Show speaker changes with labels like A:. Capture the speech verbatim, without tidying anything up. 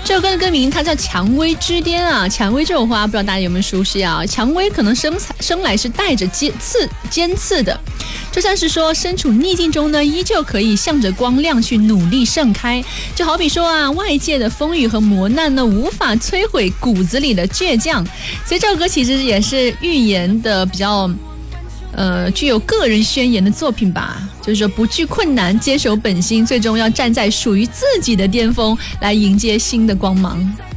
A: 这首歌的歌名它叫《蔷薇之巅》啊，蔷薇这种花不知道大家有没有熟悉啊？蔷薇可能生生来是带着尖刺尖刺的，就像是说身处逆境中呢，依旧可以向着光亮去努力盛开。就好比说啊，外界的风雨和磨难呢，无法摧毁骨子里的倔强。所以这首歌其实也是预言的比较。呃，具有个人宣言的作品吧，就是说不惧困难，坚守本心，最终要站在属于自己的巅峰，来迎接新的光芒。